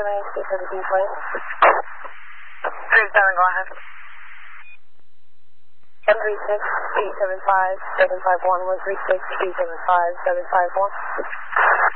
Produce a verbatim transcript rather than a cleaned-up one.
seven eight seventeen flight. three seven, go ahead. one three six eight seven five seven five one, one three six eight seven five seven five one.